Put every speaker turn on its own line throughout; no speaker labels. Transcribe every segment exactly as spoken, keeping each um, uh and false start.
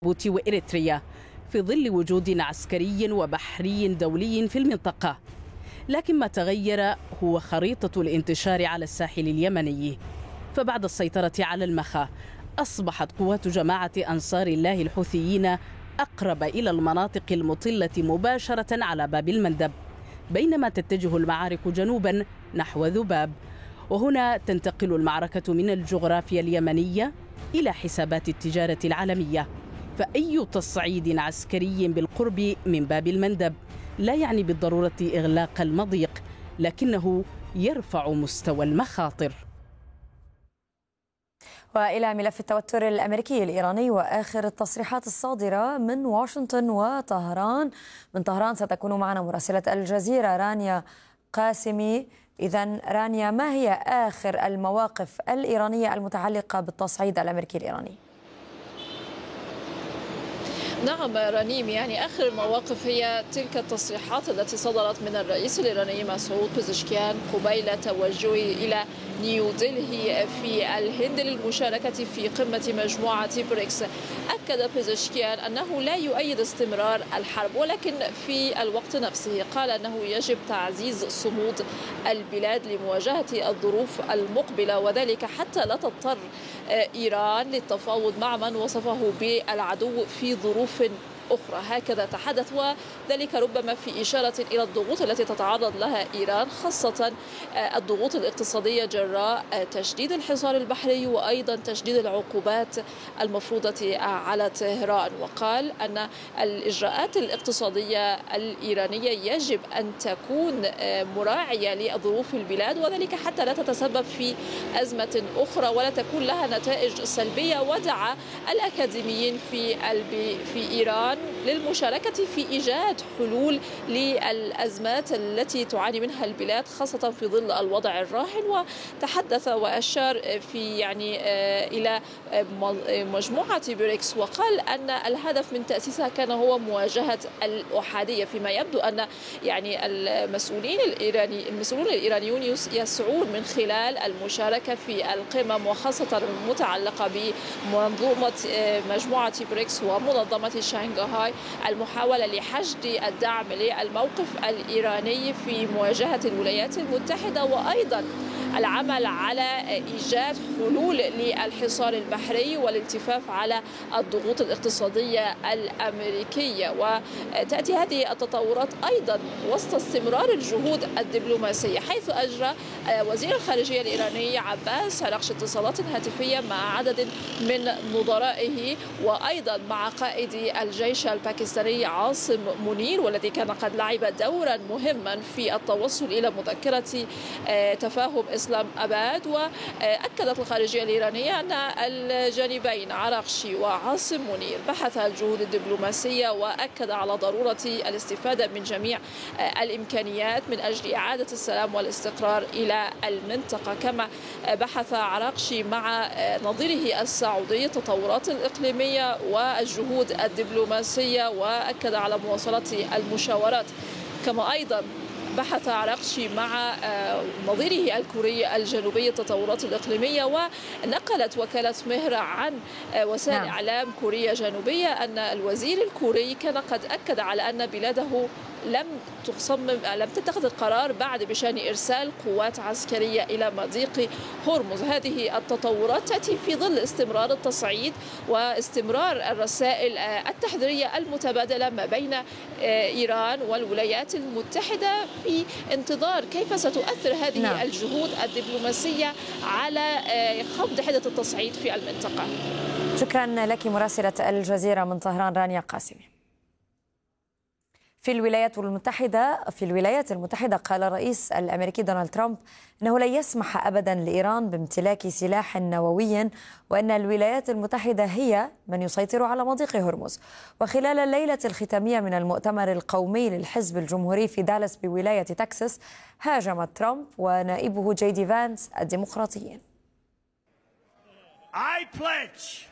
جيبوتي وإريتريا في ظل وجود عسكري وبحري دولي في المنطقة. لكن ما تغير هو خريطة الانتشار على الساحل اليمني، فبعد السيطرة على المخا أصبحت قوات جماعة أنصار الله الحوثيين أقرب إلى المناطق المطلة مباشرة على باب المندب، بينما تتجه المعارك جنوبا نحو ذباب. وهنا تنتقل المعركة من الجغرافيا اليمنية إلى حسابات التجارة العالمية، فأي تصعيد عسكري بالقرب من باب المندب لا يعني بالضرورة إغلاق المضيق، لكنه يرفع مستوى المخاطر.
وإلى ملف التوتر الأمريكي الإيراني وآخر التصريحات الصادرة من واشنطن وطهران. من طهران ستكون معنا مراسلة الجزيرة رانيا قاسمي. إذن رانيا، ما هي آخر المواقف الإيرانية المتعلقة بالتصعيد الأمريكي الإيراني؟
نعم رنيم، يعني آخر المواقف هي تلك التصريحات التي صدرت من الرئيس الإيراني مسعود بزشكيان قبيل توجهه إلى نيودلهي في الهند للمشاركة في قمة مجموعة بريكس. أكد بزشكيان أنه لا يؤيد استمرار الحرب، ولكن في الوقت نفسه قال أنه يجب تعزيز صمود البلاد لمواجهة الظروف المقبلة، وذلك حتى لا تضطر إيران للتفاوض مع من وصفه بالعدو في ظروف أخرى. هكذا تحدث، وذلك ربما في إشارة إلى الضغوط التي تتعرض لها إيران، خاصة الضغوط الاقتصادية جراء تشديد الحصار البحري وأيضا تشديد العقوبات المفروضة على طهران. وقال أن الإجراءات الاقتصادية الإيرانية يجب أن تكون مراعية لظروف البلاد، وذلك حتى لا تتسبب في أزمة أخرى ولا تكون لها نتائج سلبية. ودعا الأكاديميين في في إيران للمشاركة في إيجاد حلول للأزمات التي تعاني منها البلاد، خاصة في ظل الوضع الراهن. وتحدث وأشار في يعني إلى مجموعة بريكس، وقال أن الهدف من تأسيسها كان هو مواجهة الأحادية، فيما يبدو أن يعني المسؤولين الإيراني المسؤولون الإيرانيون يسعون من خلال المشاركة في القمم، وخاصة المتعلقة بمنظومة مجموعة بريكس ومنظمة شنغهاي، المحاولة لحشد الدعم للموقف الإيراني في مواجهة الولايات المتحدة، وأيضا العمل على إيجاد حلول للحصار البحري والالتفاف على الضغوط الاقتصادية الأمريكية. وتأتي هذه التطورات أيضا وسط استمرار الجهود الدبلوماسية، حيث أجرى وزير الخارجية الإيراني عباس عراقشي اتصالات هاتفية مع عدد من نظرائه، وأيضا مع قائد الجيش الباكستاني عاصم منير، والذي كان قد لعب دورا مهما في التوصل إلى مذكرة تفاهم إسلام أباد. وأكدت الخارجية الإيرانية أن الجانبين عراقشي وعاصم منير بحثا الجهود الدبلوماسية، وأكد على ضرورة الاستفادة من جميع الإمكانيات من أجل إعادة السلام والاستقرار إلى المنطقة. كما بحث عراقشي مع نظيره السعودي التطورات الإقليمية والجهود الدبلوماسية، وأكد على مواصلة المشاورات. كما أيضا بحث عراقشي مع نظيره الكوري الجنوبي التطورات الإقليمية. ونقلت وكالة مهر عن وسائل نعم. إعلام كوريا جنوبية أن الوزير الكوري كان قد أكد على أن بلاده لم تصمم لم تتخذ القرار بعد بشأن إرسال قوات عسكرية إلى مضيق هرمز. هذه التطورات تأتي في ظل استمرار التصعيد واستمرار الرسائل التحذيرية المتبادلة ما بين إيران والولايات المتحدة في انتظار كيف ستؤثر هذه نعم. الجهود الدبلوماسية على خفض حدة التصعيد في المنطقة.
شكرا لك مراسلة الجزيرة من طهران رانيا قاسمي. في الولايات المتحدة في الولايات المتحدة قال الرئيس الأمريكي دونالد ترامب أنه لا يسمح أبدا لإيران بامتلاك سلاح نووي، وأن الولايات المتحدة هي من يسيطر على مضيق هرمز. وخلال الليلة الختامية من المؤتمر القومي للحزب الجمهوري في دالاس بولاية تكساس، هاجم ترامب ونائبه جي دي فانس الديمقراطيين.
I pledge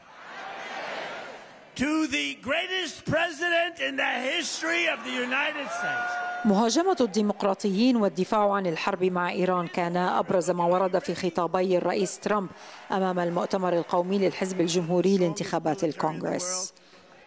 to the greatest president in the history of the United States.
مهاجمة الديمقراطيين والدفاع عن الحرب مع إيران كان أبرز ما ورد في خطابي الرئيس ترامب أمام المؤتمر القومي للحزب الجمهوري لانتخابات الكونغرس.